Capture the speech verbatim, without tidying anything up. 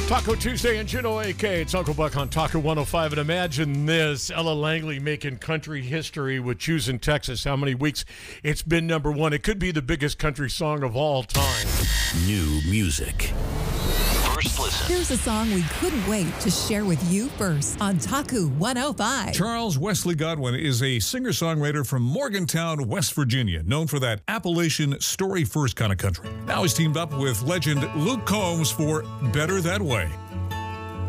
Taco Tuesday and Chino A K. It's Uncle Buck on Taco one oh five. And imagine this, Ella Langley making country history with Choosing Texas. How many weeks it's been number one. It could be the biggest country song of all time. New music. First listen. Here's a song we couldn't wait to share with you first on Taku one oh five. Charles Wesley Godwin is a singer-songwriter from Morgantown, West Virginia, known for that Appalachian story-first kind of country. Now he's teamed up with legend Luke Combs for Better That Way.